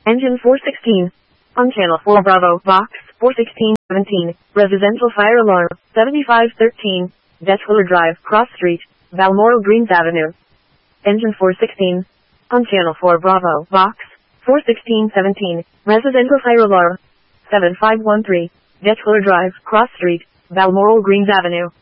Engine 416. On channel 4 Bravo, box 41617, residential fire alarm, 7513, Detwiller Drive, Cross Street, Balmoral Greens Avenue. Engine 416. On channel 4 Bravo, box 41617, residential fire alarm, 7513, Detwiller Drive, Cross Street, Balmoral Greens Avenue.